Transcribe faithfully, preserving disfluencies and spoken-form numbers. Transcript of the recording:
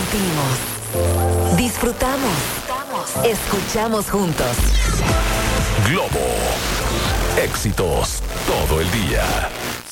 Compartimos. Disfrutamos. Escuchamos juntos. Globo. Éxitos todo el día.